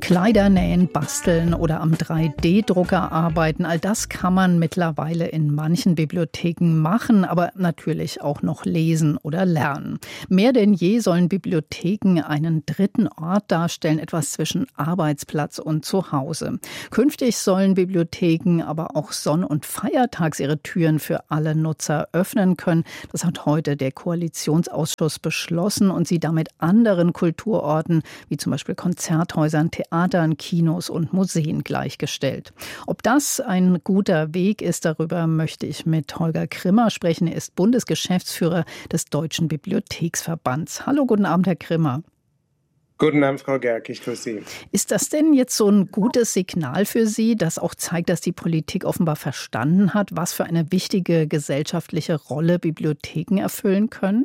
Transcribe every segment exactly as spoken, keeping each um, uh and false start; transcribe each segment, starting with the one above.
Kleider nähen, basteln oder am drei D Drucker arbeiten, all das kann man mittlerweile in manchen Bibliotheken machen, aber natürlich auch noch lesen oder lernen. Mehr denn je sollen Bibliotheken einen dritten Ort darstellen, etwas zwischen Arbeitsplatz und Zuhause. Künftig sollen Bibliotheken aber auch sonn- und feiertags ihre Türen für alle Nutzer öffnen können. Das hat heute der Koalitionsausschuss beschlossen und sie damit anderen Kulturorten, wie zum Beispiel Konzerthäusern, Theatern, Kinos und Museen gleichgestellt. Ob das ein guter Weg ist, darüber möchte ich mit Holger Krimmer sprechen. Er ist Bundesgeschäftsführer des Deutschen Bibliotheksverbands. Hallo, guten Abend, Herr Krimmer. Guten Abend, Frau Gerck, ich grüße Sie. Ist das denn jetzt so ein gutes Signal für Sie, das auch zeigt, dass die Politik offenbar verstanden hat, was für eine wichtige gesellschaftliche Rolle Bibliotheken erfüllen können?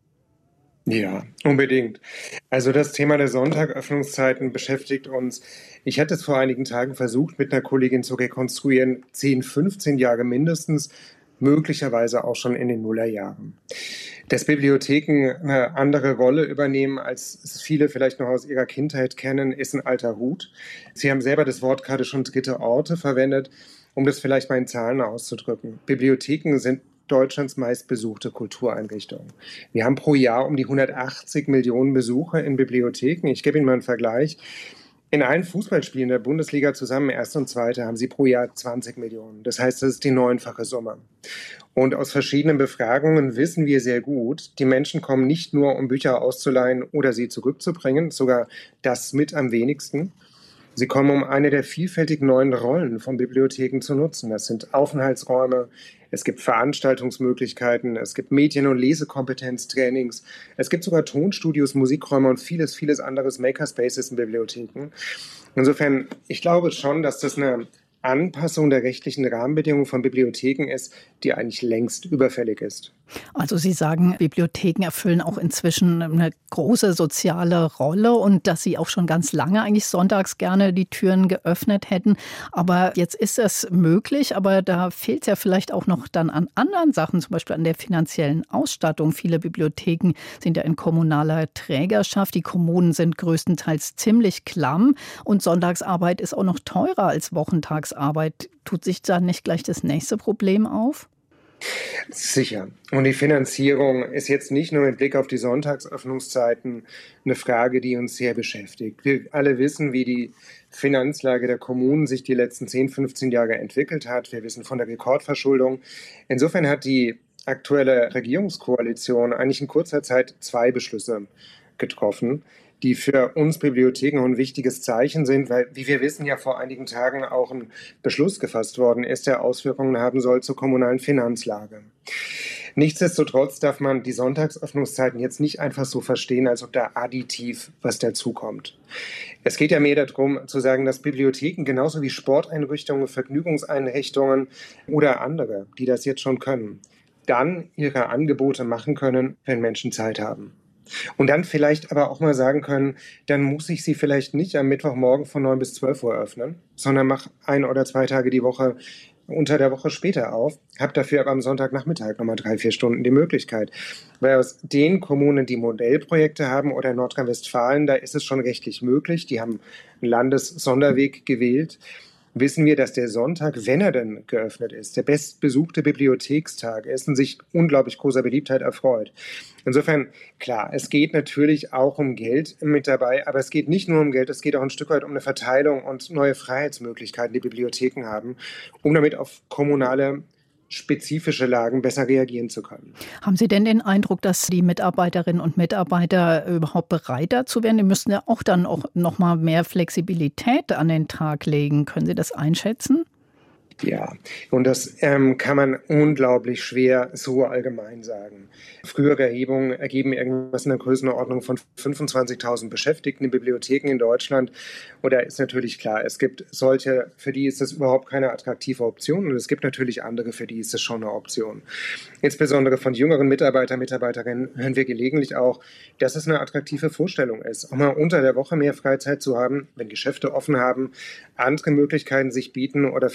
Ja, unbedingt. Also das Thema der Sonntagöffnungszeiten beschäftigt uns. Ich hatte es vor einigen Tagen versucht, mit einer Kollegin zu rekonstruieren, zehn, fünfzehn Jahre mindestens, möglicherweise auch schon in den Nullerjahren. Dass Bibliotheken eine andere Rolle übernehmen, als es viele vielleicht noch aus ihrer Kindheit kennen, ist ein alter Hut. Sie haben selber das Wort gerade schon dritte Orte verwendet, um das vielleicht mal in Zahlen auszudrücken. Bibliotheken sind Deutschlands meistbesuchte Kultureinrichtung. Wir haben pro Jahr um die hundertachtzig Millionen Besucher in Bibliotheken. Ich gebe Ihnen mal einen Vergleich. In allen Fußballspielen der Bundesliga zusammen, erste und zweite, haben sie pro Jahr zwanzig Millionen. Das heißt, das ist die neunfache Summe. Und aus verschiedenen Befragungen wissen wir sehr gut, die Menschen kommen nicht nur, um Bücher auszuleihen oder sie zurückzubringen, sogar das mit am wenigsten. Sie kommen, um eine der vielfältigen neuen Rollen von Bibliotheken zu nutzen. Das sind Aufenthaltsräume, es gibt Veranstaltungsmöglichkeiten, es gibt Medien- und Lesekompetenztrainings, es gibt sogar Tonstudios, Musikräume und vieles, vieles anderes Makerspaces in Bibliotheken. Insofern, ich glaube schon, dass das eine Anpassung der rechtlichen Rahmenbedingungen von Bibliotheken ist, die eigentlich längst überfällig ist. Also Sie sagen, Bibliotheken erfüllen auch inzwischen eine große soziale Rolle und dass Sie auch schon ganz lange eigentlich sonntags gerne die Türen geöffnet hätten. Aber jetzt ist das möglich, aber da fehlt es ja vielleicht auch noch dann an anderen Sachen, zum Beispiel an der finanziellen Ausstattung. Viele Bibliotheken sind ja in kommunaler Trägerschaft. Die Kommunen sind größtenteils ziemlich klamm und Sonntagsarbeit ist auch noch teurer als Wochentagsarbeit. Tut sich da nicht gleich das nächste Problem auf? Sicher. Und die Finanzierung ist jetzt nicht nur mit Blick auf die Sonntagsöffnungszeiten eine Frage, die uns sehr beschäftigt. Wir alle wissen, wie die Finanzlage der Kommunen sich die letzten zehn, fünfzehn Jahre entwickelt hat. Wir wissen von der Rekordverschuldung. Insofern hat die aktuelle Regierungskoalition eigentlich in kurzer Zeit zwei Beschlüsse getroffen, die für uns Bibliotheken ein wichtiges Zeichen sind, weil, wie wir wissen, ja vor einigen Tagen auch ein Beschluss gefasst worden ist, der Auswirkungen haben soll zur kommunalen Finanzlage. Nichtsdestotrotz darf man die Sonntagsöffnungszeiten jetzt nicht einfach so verstehen, als ob da additiv was dazukommt. Es geht ja mehr darum, zu sagen, dass Bibliotheken genauso wie Sporteinrichtungen, Vergnügungseinrichtungen oder andere, die das jetzt schon können, dann ihre Angebote machen können, wenn Menschen Zeit haben. Und dann vielleicht aber auch mal sagen können, dann muss ich sie vielleicht nicht am Mittwochmorgen von neun bis zwölf Uhr öffnen, sondern mach ein oder zwei Tage die Woche unter der Woche später auf, habe dafür aber am Sonntagnachmittag nochmal drei, vier Stunden die Möglichkeit. Weil aus den Kommunen, die Modellprojekte haben oder in Nordrhein-Westfalen, da ist es schon rechtlich möglich, die haben einen Landessonderweg gewählt, wissen wir, dass der Sonntag, wenn er denn geöffnet ist, der bestbesuchte Bibliothekstag ist und sich unglaublich großer Beliebtheit erfreut. Insofern, klar, es geht natürlich auch um Geld mit dabei, aber es geht nicht nur um Geld, es geht auch ein Stück weit um eine Verteilung und neue Freiheitsmöglichkeiten, die Bibliotheken haben, um damit auf kommunale spezifische Lagen besser reagieren zu können. Haben Sie denn den Eindruck, dass die Mitarbeiterinnen und Mitarbeiter überhaupt bereit dazu wären? Die müssten ja auch dann auch noch mal mehr Flexibilität an den Tag legen. Können Sie das einschätzen? Ja, und das ähm, kann man unglaublich schwer so allgemein sagen. Frühere Erhebungen ergeben irgendwas in der Größenordnung von fünfundzwanzigtausend Beschäftigten in Bibliotheken in Deutschland. Und da ist natürlich klar, es gibt solche, für die ist das überhaupt keine attraktive Option. Und es gibt natürlich andere, für die ist das schon eine Option. Insbesondere von jüngeren Mitarbeitern, Mitarbeiterinnen hören wir gelegentlich auch, dass es eine attraktive Vorstellung ist, auch mal unter der Woche mehr Freizeit zu haben, wenn Geschäfte offen haben, andere Möglichkeiten sich bieten oder Familie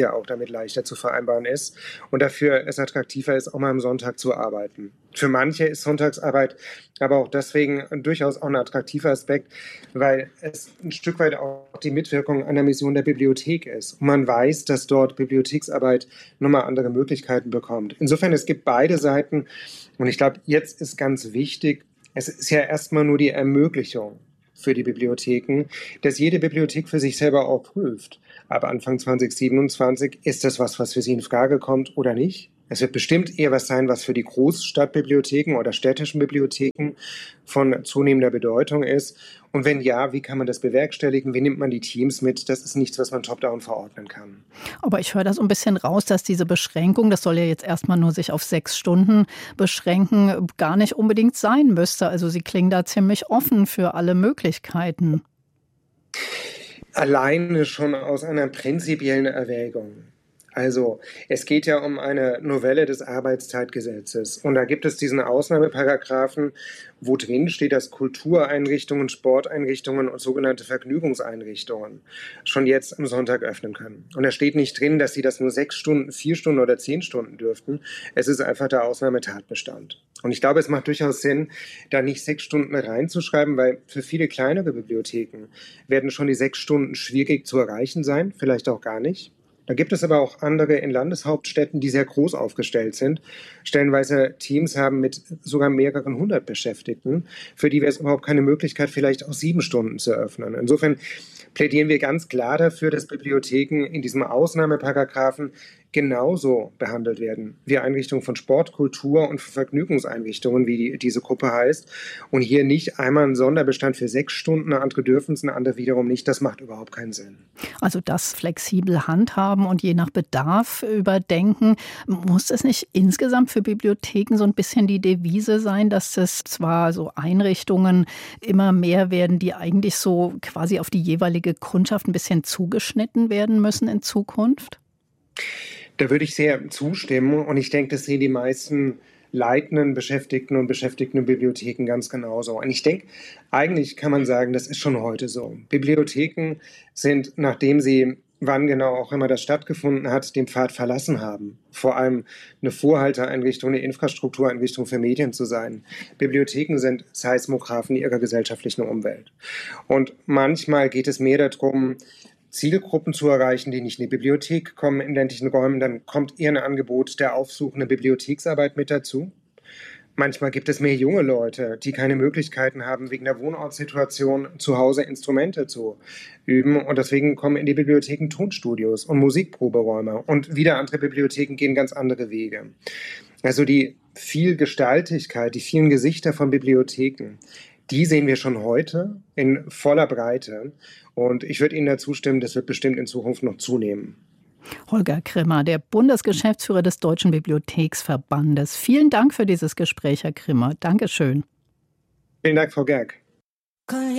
ja auch damit leichter zu vereinbaren ist und dafür es attraktiver ist, auch mal am Sonntag zu arbeiten. Für manche ist Sonntagsarbeit aber auch deswegen durchaus auch ein attraktiver Aspekt, weil es ein Stück weit auch die Mitwirkung an der Mission der Bibliothek ist. Und man weiß, dass dort Bibliotheksarbeit nochmal andere Möglichkeiten bekommt. Insofern, es gibt beide Seiten. Und ich glaube, jetzt ist ganz wichtig, es ist ja erstmal nur die Ermöglichung für die Bibliotheken, dass jede Bibliothek für sich selber auch prüft. Ab Anfang zwanzig siebenundzwanzig, ist das was, was für sie in Frage kommt oder nicht? Es wird bestimmt eher was sein, was für die Großstadtbibliotheken oder städtischen Bibliotheken von zunehmender Bedeutung ist. Und wenn ja, wie kann man das bewerkstelligen? Wie nimmt man die Teams mit? Das ist nichts, was man top-down verordnen kann. Aber ich höre da so ein bisschen raus, dass diese Beschränkung, das soll ja jetzt erstmal nur sich auf sechs Stunden beschränken, gar nicht unbedingt sein müsste. Also Sie klingen da ziemlich offen für alle Möglichkeiten. Alleine schon aus einer prinzipiellen Erwägung. Also, es geht ja um eine Novelle des Arbeitszeitgesetzes. Und da gibt es diesen Ausnahmeparagraphen, wo drin steht, dass Kultureinrichtungen, Sporteinrichtungen und sogenannte Vergnügungseinrichtungen schon jetzt am Sonntag öffnen können. Und da steht nicht drin, dass sie das nur sechs Stunden, vier Stunden oder zehn Stunden dürften. Es ist einfach der Ausnahmetatbestand. Und ich glaube, es macht durchaus Sinn, da nicht sechs Stunden reinzuschreiben, weil für viele kleinere Bibliotheken werden schon die sechs Stunden schwierig zu erreichen sein, vielleicht auch gar nicht. Da gibt es aber auch andere in Landeshauptstädten, die sehr groß aufgestellt sind, stellenweise Teams haben mit sogar mehreren hundert Beschäftigten, für die wäre es überhaupt keine Möglichkeit, vielleicht auch sieben Stunden zu eröffnen. Insofern plädieren wir ganz klar dafür, dass Bibliotheken in diesem Ausnahmeparagraphen genauso behandelt werden wie Einrichtungen von Sport, Kultur und Vergnügungseinrichtungen, wie die, diese Gruppe heißt. Und hier nicht einmal ein Sonderbestand für sechs Stunden, andere dürfen es, eine andere wiederum nicht. Das macht überhaupt keinen Sinn. Also das flexibel handhaben und je nach Bedarf überdenken. Muss es nicht insgesamt für Bibliotheken so ein bisschen die Devise sein, dass es zwar so Einrichtungen immer mehr werden, die eigentlich so quasi auf die jeweilige Kundschaft ein bisschen zugeschnitten werden müssen in Zukunft? Da würde ich sehr zustimmen und ich denke, das sehen die meisten leitenden Beschäftigten und Beschäftigten in Bibliotheken ganz genauso. Und ich denke, eigentlich kann man sagen, das ist schon heute so. Bibliotheken sind, nachdem sie, wann genau auch immer das stattgefunden hat, den Pfad verlassen haben. Vor allem eine Vorhalteeinrichtung, eine Infrastruktureinrichtung für Medien zu sein. Bibliotheken sind Seismographen ihrer gesellschaftlichen Umwelt. Und manchmal geht es mehr darum, Zielgruppen zu erreichen, die nicht in die Bibliothek kommen in ländlichen Räumen, dann kommt eher ein Angebot der aufsuchenden Bibliotheksarbeit mit dazu. Manchmal gibt es mehr junge Leute, die keine Möglichkeiten haben, wegen der Wohnortssituation zu Hause Instrumente zu üben. Und deswegen kommen in die Bibliotheken Tonstudios und Musikproberäume. Und wieder andere Bibliotheken gehen ganz andere Wege. Also die Vielgestaltigkeit, die vielen Gesichter von Bibliotheken, die sehen wir schon heute in voller Breite. Und ich würde Ihnen dazu stimmen, das wird bestimmt in Zukunft noch zunehmen. Holger Krimmer, der Bundesgeschäftsführer des Deutschen Bibliotheksverbandes. Vielen Dank für dieses Gespräch, Herr Krimmer. Dankeschön. Vielen Dank, Frau Gerg.